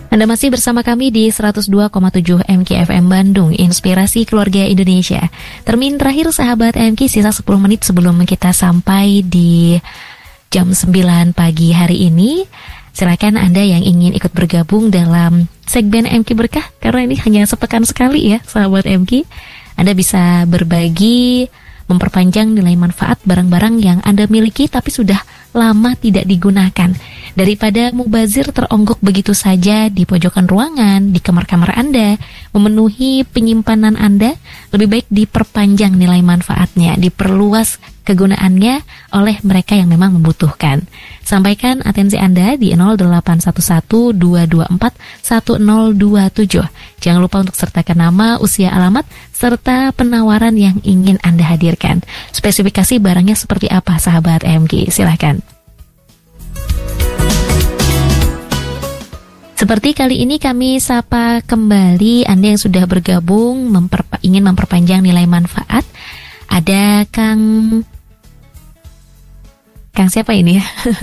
Anda masih bersama kami di 102,7 MKFM Bandung, Inspirasi Keluarga Indonesia. Termin terakhir sahabat MK, sisa 10 menit sebelum kita sampai di jam 9 pagi hari ini. Silakan Anda yang ingin ikut bergabung dalam segmen MK Berkah, karena ini hanya sepekan sekali ya sahabat MK. Anda bisa berbagi, memperpanjang nilai manfaat barang-barang yang Anda miliki tapi sudah lama tidak digunakan. Daripada mubazir teronggok begitu saja di pojokan ruangan, di kamar-kamar Anda, memenuhi penyimpanan Anda, lebih baik diperpanjang nilai manfaatnya, diperluas kegunaannya oleh mereka yang memang membutuhkan. Sampaikan atensi Anda di 0811-224-1027. Jangan lupa untuk sertakan nama, usia, alamat, serta penawaran yang ingin Anda hadirkan. Spesifikasi barangnya seperti apa sahabat MG? Silahkan. Seperti kali ini kami sapa kembali Anda yang sudah bergabung ingin memperpanjang nilai manfaat. Ada Kang siapa ini ya?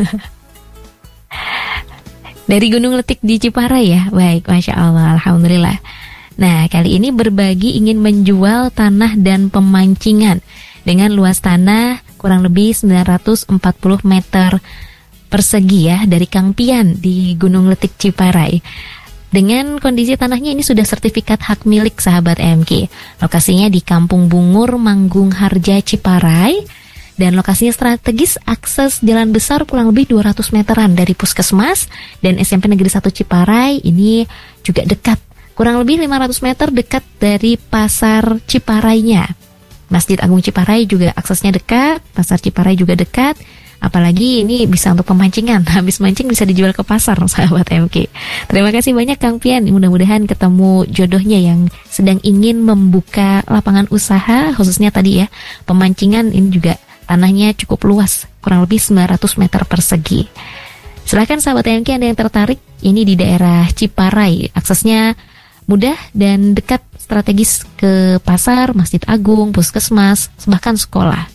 Dari Gunung Letik di Ciparai ya. Baik, Masya Allah, Alhamdulillah. Nah, kali ini berbagi ingin menjual tanah dan pemancingan dengan luas tanah kurang lebih 940 meter persegi ya, dari Kang Pian di Gunung Letik Ciparai. Dengan kondisi tanahnya ini sudah sertifikat hak milik sahabat MK. Lokasinya di Kampung Bungur, Manggung Harja, Ciparai. Dan lokasinya strategis, akses jalan besar kurang lebih 200 meteran dari Puskesmas dan SMP Negeri 1 Ciparai. Ini juga dekat, kurang lebih 500 meter dekat dari Pasar Ciparainya. Masjid Agung Ciparai juga aksesnya dekat, Pasar Ciparai juga dekat. Apalagi ini bisa untuk pemancingan, habis mancing bisa dijual ke pasar sahabat MK. Terima kasih banyak Kang Pian, mudah-mudahan ketemu jodohnya yang sedang ingin membuka lapangan usaha, khususnya tadi ya, pemancingan. Ini juga tanahnya cukup luas, kurang lebih 900 meter persegi. Silakan sahabat MK Anda yang tertarik, ini di daerah Ciparai, aksesnya mudah dan dekat, strategis ke pasar, Masjid Agung, Puskesmas, bahkan sekolah.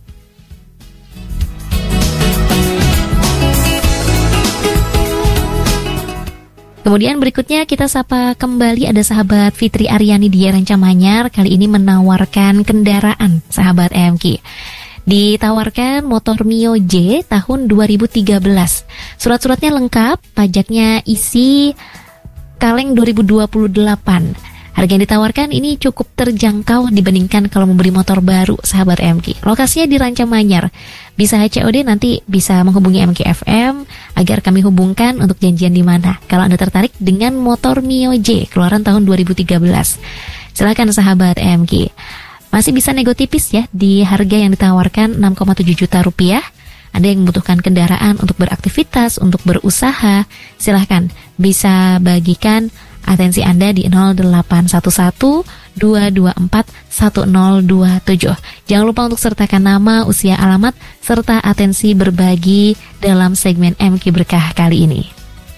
Kemudian berikutnya kita sapa kembali ada sahabat Fitri Aryani di Rancamanyar, kali ini menawarkan kendaraan sahabat MK. Ditawarkan motor Mio J tahun 2013. Surat-suratnya lengkap, pajaknya isi kaleng 2028. Harga yang ditawarkan ini cukup terjangkau dibandingkan kalau membeli motor baru sahabat MK. Lokasinya di Rancamanyar. Bisa COD, nanti bisa menghubungi MK FM agar kami hubungkan untuk janjian di mana. Kalau Anda tertarik dengan motor Mio J keluaran tahun 2013. Silakan sahabat MK. Masih bisa nego tipis ya di harga yang ditawarkan 6,7 juta rupiah. Anda yang membutuhkan kendaraan untuk beraktivitas, untuk berusaha, silahkan bisa bagikan atensi Anda di 0811-224-1027. Jangan lupa untuk sertakan nama, usia, alamat, serta atensi berbagi dalam segmen MK Berkah kali ini.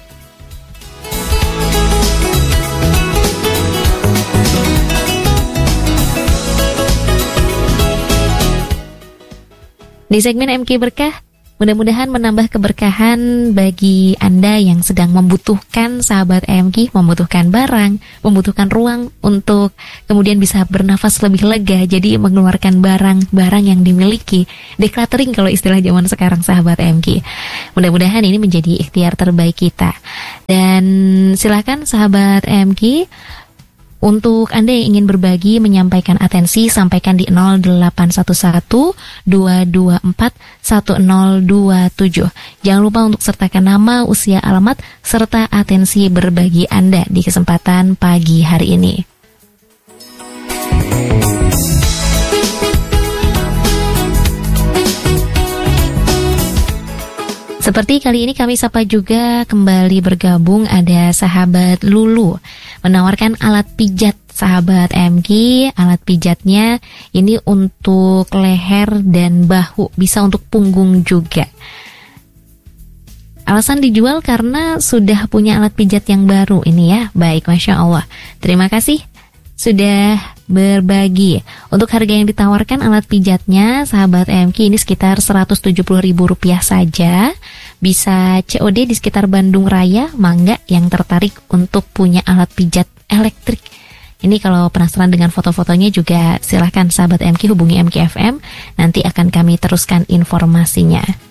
Di segmen MK Berkah, mudah-mudahan menambah keberkahan bagi Anda yang sedang membutuhkan sahabat MK, membutuhkan barang, membutuhkan ruang untuk kemudian bisa bernafas lebih lega, jadi mengeluarkan barang-barang yang dimiliki, decluttering kalau istilah zaman sekarang sahabat MK. Mudah-mudahan ini menjadi ikhtiar terbaik kita. Dan silakan sahabat MK, untuk Anda yang ingin berbagi, menyampaikan atensi, sampaikan di 0811-224-1027. Jangan lupa untuk sertakan nama, usia, alamat, serta atensi berbagi Anda di kesempatan pagi hari ini. Seperti kali ini kami sapa juga kembali bergabung ada sahabat Lulu menawarkan alat pijat sahabat MK. Alat pijatnya ini untuk leher dan bahu, bisa untuk punggung juga. Alasan dijual karena sudah punya alat pijat yang baru ini ya. Baik, Masya Allah. Terima kasih sudah berbagi. Untuk harga yang ditawarkan alat pijatnya, sahabat MQ, ini sekitar Rp170.000 saja. Bisa COD di sekitar Bandung Raya. Mangga yang tertarik untuk punya alat pijat elektrik. Ini kalau penasaran dengan foto-fotonya juga silahkan sahabat MQ hubungi MQ FM. Nanti akan kami teruskan informasinya.